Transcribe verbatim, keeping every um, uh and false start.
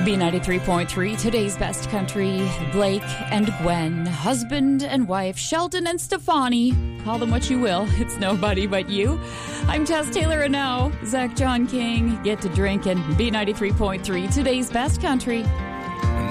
B ninety-three point three, today's best country. Blake and Gwen, husband and wife, Sheldon and Stefani. Call them what you will. It's nobody but you. I'm Tess Taylor, and now Zach John King. Get to drink and B ninety-three point three, today's best country.